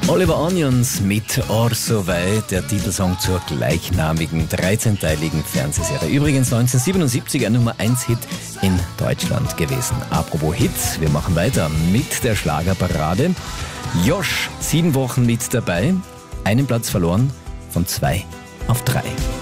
Oliver Onions mit Orso Wei, der Titelsong zur gleichnamigen 13-teiligen Fernsehserie. Übrigens 1977 ein Nummer 1 Hit in Deutschland gewesen. Apropos Hits, wir machen weiter mit der Schlagerparade. Josh, 7 Wochen mit dabei, einen Platz verloren, von 2 auf 3.